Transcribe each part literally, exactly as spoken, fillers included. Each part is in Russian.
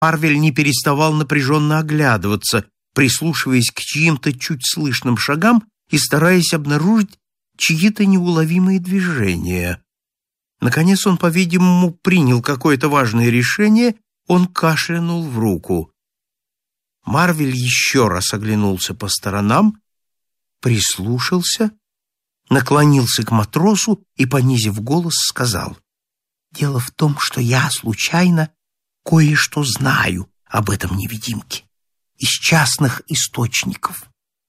Марвель не переставал напряженно оглядываться, прислушиваясь к чьим-то чуть слышным шагам и стараясь обнаружить чьи-то неуловимые движения. Наконец он, по-видимому, принял какое-то важное решение, он кашлянул в руку. Марвель еще раз оглянулся по сторонам, прислушался, наклонился к матросу и, понизив голос, сказал: «Дело в том, что я случайно кое-что знаю об этом невидимке из частных источников».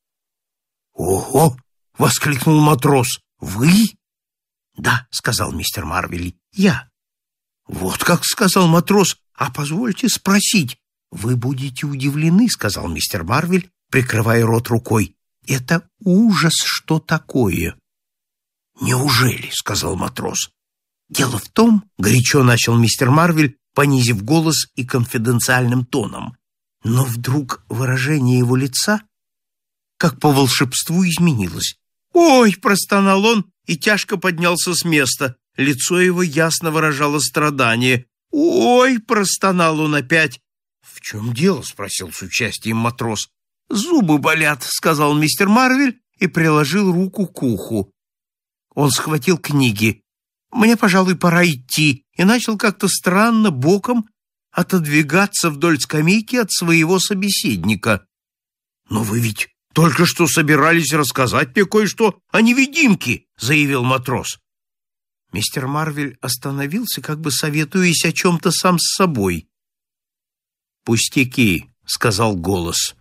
«Ого!» — воскликнул матрос. «Вы?» «Да», — сказал мистер Марвель, — «я». «Вот как», — сказал матрос, — «а позвольте спросить». «Вы будете удивлены», — сказал мистер Марвель, прикрывая рот рукой. «Это ужас, что такое». «Неужели?» — сказал матрос. «Дело в том», — горячо начал мистер Марвель, понизив голос и конфиденциальным тоном, но вдруг выражение его лица, как по волшебству, изменилось. «Ой!» — простонал он и тяжко поднялся с места. Лицо его ясно выражало страдание. «Ой!» — простонал он опять. «В чем дело?» — спросил с участием матрос. «Зубы болят», — сказал мистер Марвель и приложил руку к уху. Он схватил книги. «Мне, пожалуй, пора идти», и начал как-то странно боком отодвигаться вдоль скамейки от своего собеседника. «Но вы ведь только что собирались рассказать мне кое-что о невидимке», — заявил матрос. Мистер Марвель остановился, как бы советуясь о чем-то сам с собой. «Пустяки», — сказал голос.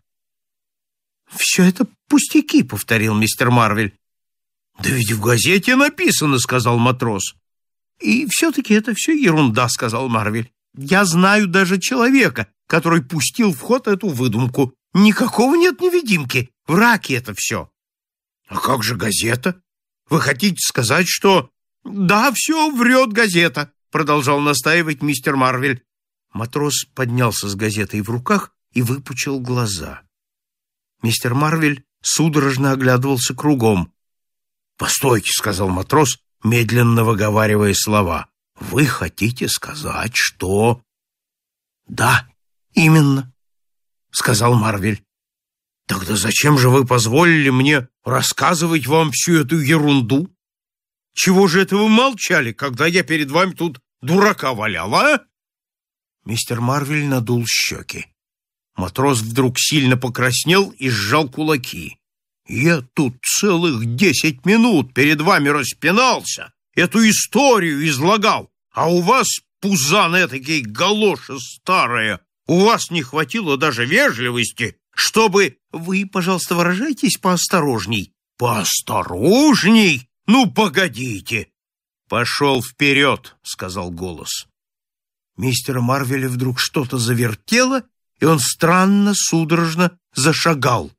«Все это пустяки», — повторил мистер Марвель. «Да ведь в газете написано», — сказал матрос. «И все-таки это все ерунда», — сказал Марвель. «Я знаю даже человека, который пустил в ход эту выдумку. Никакого нет невидимки. Враки это все». «А как же газета? Вы хотите сказать, что...» «Да, все врет газета», — продолжал настаивать мистер Марвель. Матрос поднялся с газетой в руках и выпучил глаза. Мистер Марвель судорожно оглядывался кругом. «Постойте», — сказал матрос, медленно выговаривая слова. «Вы хотите сказать, что...» «Да, именно», — сказал Марвель. «Тогда зачем же вы позволили мне рассказывать вам всю эту ерунду? Чего же это вы молчали, когда я перед вами тут дурака валял, а?» Мистер Марвель надул щеки. Матрос вдруг сильно покраснел и сжал кулаки. «Я тут целых десять минут перед вами распинался, эту историю излагал, а у вас, пузан этакий, галоша старая, у вас не хватило даже вежливости, чтобы...» «Вы, пожалуйста, выражайтесь поосторожней». «Поосторожней? Ну, погодите!» «Пошел вперед», — сказал голос. Мистера Марвеля вдруг что-то завертело, и он странно, судорожно зашагал.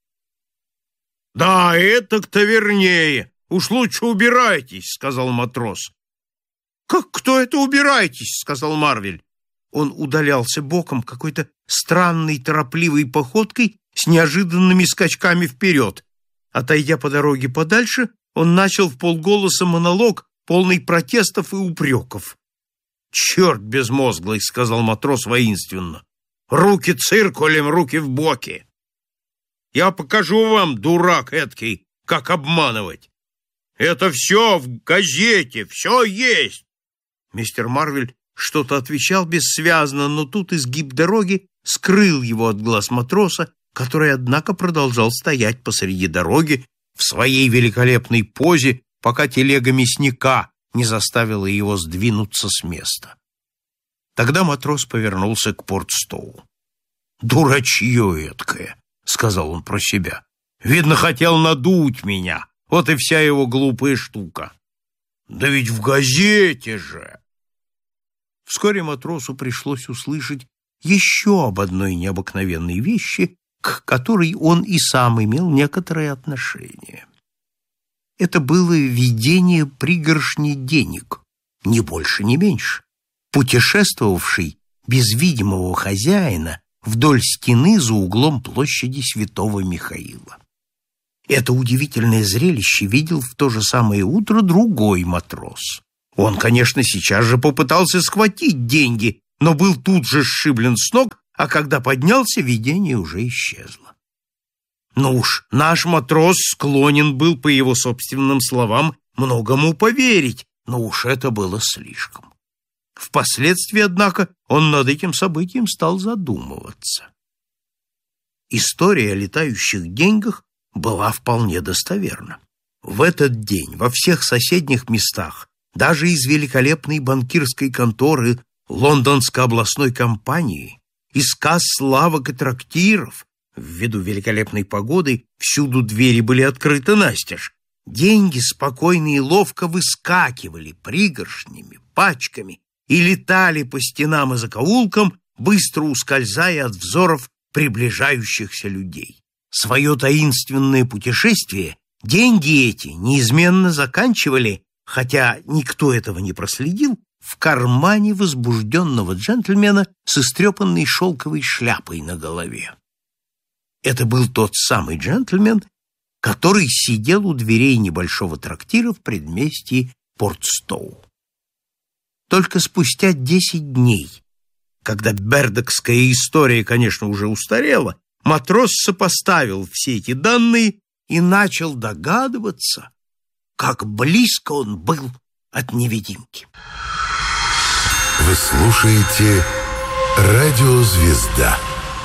«Да, это-то вернее. Уж лучше убирайтесь», — сказал матрос. «Как кто это убирайтесь?» — сказал Марвель. Он удалялся боком какой-то странной, торопливой походкой с неожиданными скачками вперед. Отойдя по дороге подальше, он начал вполголоса монолог, полный протестов и упреков. «Черт безмозглый», — сказал матрос воинственно. «Руки циркулем, руки в боки. Я покажу вам, дурак эткий, как обманывать. Это все в газете, все есть». Мистер Марвель что-то отвечал бессвязно, но тут изгиб дороги скрыл его от глаз матроса, который, однако, продолжал стоять посреди дороги в своей великолепной позе, пока телега мясника не заставила его сдвинуться с места. Тогда матрос повернулся к Портстоу. «Дурачье эткое», — сказал он про себя. «Видно, хотел надуть меня. Вот и вся его глупая штука. Да ведь в газете же!» Вскоре матросу пришлось услышать еще об одной необыкновенной вещи, к которой он и сам имел некоторое отношение. Это было видение пригоршни денег, ни больше, ни меньше, путешествовавший без видимого хозяина вдоль стены за углом площади Святого Михаила. Это удивительное зрелище видел в то же самое утро другой матрос. Он, конечно, сейчас же попытался схватить деньги, но был тут же сшиблен с ног, а когда поднялся, видение уже исчезло. Ну уж, наш матрос склонен был, по его собственным словам, многому поверить, но уж это было слишком. Впоследствии, однако, он над этим событием стал задумываться. История о летающих деньгах была вполне достоверна. В этот день во всех соседних местах, даже из великолепной банкирской конторы Лондонской областной компании, из касс лавок и трактиров, ввиду великолепной погоды, всюду двери были открыты настежь. Деньги спокойно и ловко выскакивали пригоршнями, пачками и летали по стенам и закоулкам, быстро ускользая от взоров приближающихся людей. Свое таинственное путешествие деньги эти неизменно заканчивали, хотя никто этого не проследил, в кармане возбужденного джентльмена с истрепанной шелковой шляпой на голове. Это был тот самый джентльмен, который сидел у дверей небольшого трактира в предместье Портстоу. Только спустя десять дней, когда бердокская история, конечно, уже устарела, матрос сопоставил все эти данные и начал догадываться, как близко он был от невидимки. Вы слушаете «Радио Звезда».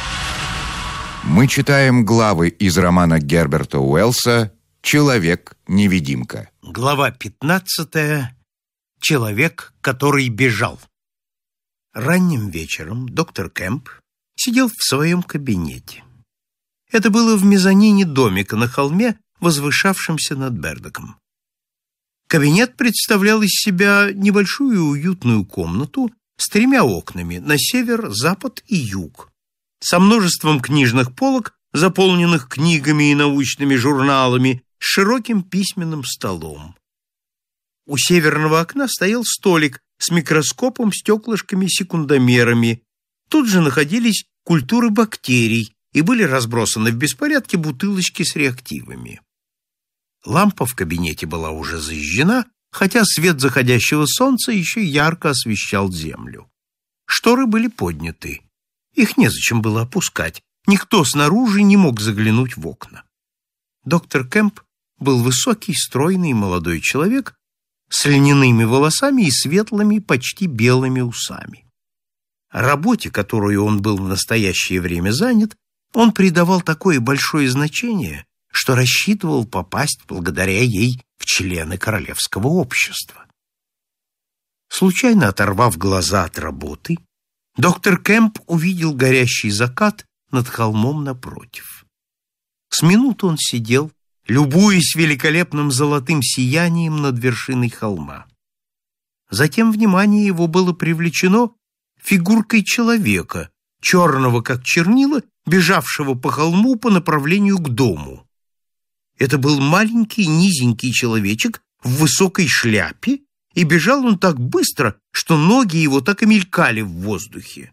Мы читаем главы из романа Герберта Уэллса «Человек-невидимка». Глава пятнадцатая. Человек, который бежал. Ранним вечером доктор Кэмп сидел в своем кабинете. Это было в мезонине домика на холме, возвышавшемся над Бердоком. Кабинет представлял из себя небольшую уютную комнату с тремя окнами на север, запад и юг, со множеством книжных полок, заполненных книгами и научными журналами, с широким письменным столом. У северного окна стоял столик с микроскопом, стеклышками-секундомерами. Тут же находились культуры бактерий и были разбросаны в беспорядке бутылочки с реактивами. Лампа в кабинете была уже зажжена, хотя свет заходящего солнца еще ярко освещал землю. Шторы были подняты. Их незачем было опускать. Никто снаружи не мог заглянуть в окна. Доктор Кэмп был высокий, стройный молодой человек с льняными волосами и светлыми, почти белыми усами. Работе, которую он был в настоящее время занят, он придавал такое большое значение, что рассчитывал попасть благодаря ей в члены королевского общества. Случайно оторвав глаза от работы, доктор Кэмп увидел горящий закат над холмом напротив. С минуту он сидел, любуясь великолепным золотым сиянием над вершиной холма. Затем внимание его было привлечено фигуркой человека, черного как чернила, бежавшего по холму по направлению к дому. Это был маленький низенький человечек в высокой шляпе, и бежал он так быстро, что ноги его так и мелькали в воздухе.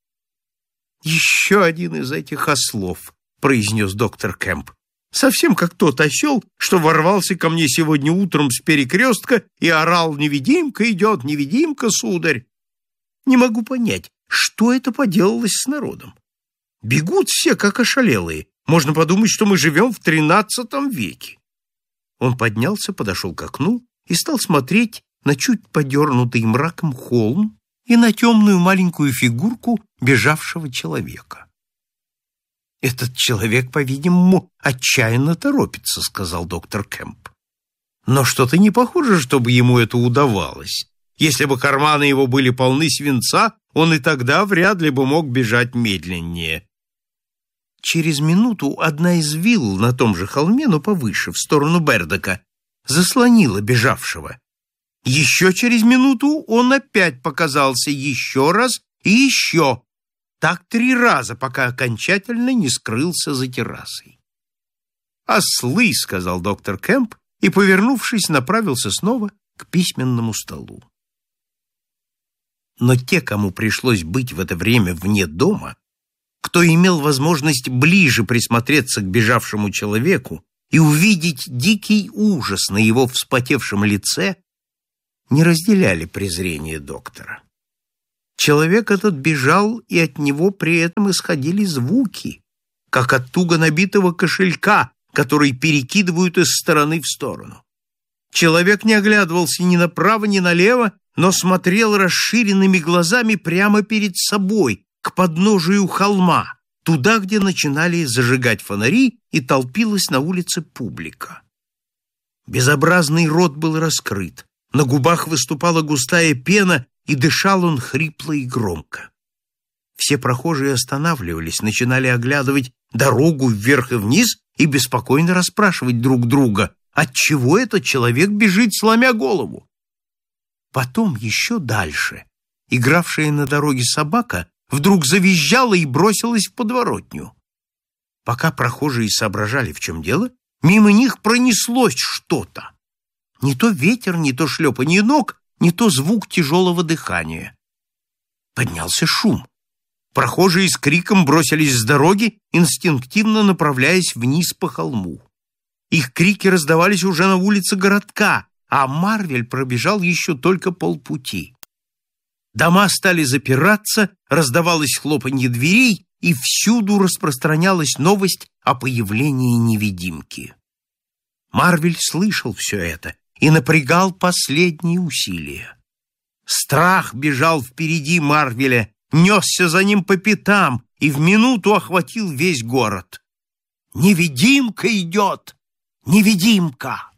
«Еще один из этих ослов», — произнес доктор Кэмп. «Совсем как тот осел, что ворвался ко мне сегодня утром с перекрестка и орал: невидимка идет, невидимка, сударь!» Не могу понять, что это поделалось с народом. Бегут все, как ошалелые. Можно подумать, что мы живем в тринадцатом веке. Он поднялся, подошел к окну и стал смотреть на чуть подернутый мраком холм и на темную маленькую фигурку бежавшего человека. «Этот человек, по-видимому, отчаянно торопится», — сказал доктор Кэмп. «Но что-то не похоже, чтобы ему это удавалось. Если бы карманы его были полны свинца, он и тогда вряд ли бы мог бежать медленнее». Через минуту одна из вилл на том же холме, но повыше, в сторону Бердока, заслонила бежавшего. Еще через минуту он опять показался еще раз и еще, так три раза, пока окончательно не скрылся за террасой. «Ослы», — сказал доктор Кэмп, и, повернувшись, направился снова к письменному столу. Но те, кому пришлось быть в это время вне дома, кто имел возможность ближе присмотреться к бежавшему человеку и увидеть дикий ужас на его вспотевшем лице, не разделяли презрение доктора. Человек этот бежал, и от него при этом исходили звуки, как от туго набитого кошелька, который перекидывают из стороны в сторону. Человек не оглядывался ни направо, ни налево, но смотрел расширенными глазами прямо перед собой, к подножию холма, туда, где начинали зажигать фонари, и толпилась на улице публика. Безобразный рот был раскрыт, на губах выступала густая пена, и дышал он хрипло и громко. Все прохожие останавливались, начинали оглядывать дорогу вверх и вниз и беспокойно расспрашивать друг друга, отчего этот человек бежит, сломя голову. Потом, еще дальше, игравшая на дороге собака вдруг завизжала и бросилась в подворотню. Пока прохожие соображали, в чем дело, мимо них пронеслось что-то. Не то ветер, не то шлепанье ног, не то звук тяжелого дыхания. Поднялся шум. Прохожие с криком бросились с дороги, инстинктивно направляясь вниз по холму. Их крики раздавались уже на улице городка, а Марвель пробежал еще только полпути. Дома стали запираться, раздавалось хлопанье дверей, и всюду распространялась новость о появлении невидимки. Марвель слышал все это и напрягал последние усилия. Страх бежал впереди Марвеля, несся за ним по пятам и в минуту охватил весь город. «Невидимка идет! Невидимка!»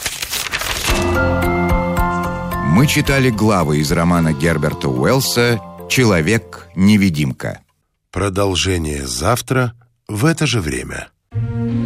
Мы читали главы из романа Герберта Уэллса «Человек-невидимка». Продолжение завтра в это же время.